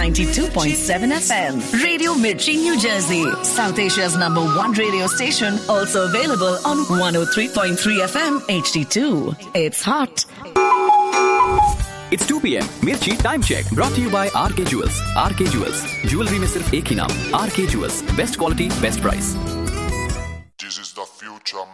92.7 FM. Radio Mirchi, New Jersey. South Asia's #1 radio station. Also available on 103.3 FM HD2. It's hot. It's 2 p.m. Mirchi Time Check brought to you by RK Jewels. RK Jewels. Jewelry में सिर्फ एक ही नाम. RK Jewels. Best quality, best price. This is the future